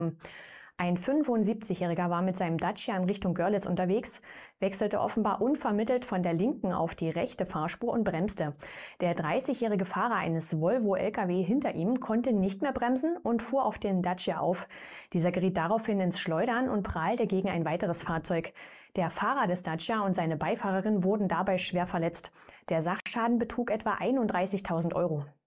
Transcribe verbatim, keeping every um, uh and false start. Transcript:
Ein fünfundsiebzigjähriger war mit seinem Dacia in Richtung Görlitz unterwegs, wechselte offenbar unvermittelt von der linken auf die rechte Fahrspur und bremste. Der dreißigjährige Fahrer eines Volvo-L K W hinter ihm konnte nicht mehr bremsen und fuhr auf den Dacia auf. Dieser geriet daraufhin ins Schleudern und prallte gegen ein weiteres Fahrzeug. Der Fahrer des Dacia und seine Beifahrerin wurden dabei schwer verletzt. Der Sachschaden betrug etwa einunddreißigtausend Euro.